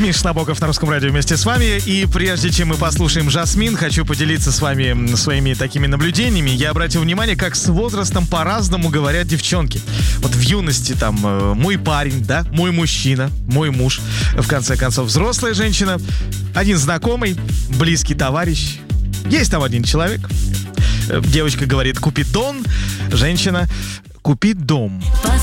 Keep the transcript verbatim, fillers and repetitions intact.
Миша Набоков на Русском радио вместе с вами. И прежде чем мы послушаем Жасмин, хочу поделиться с вами своими такими наблюдениями. Я обратил внимание, как с возрастом по-разному говорят девчонки. Вот в юности там мой парень, да, мой мужчина, мой муж. В конце концов, взрослая женщина, один знакомый, близкий товарищ. Есть там один человек. Девочка говорит: купи дом, женщина: купи дом.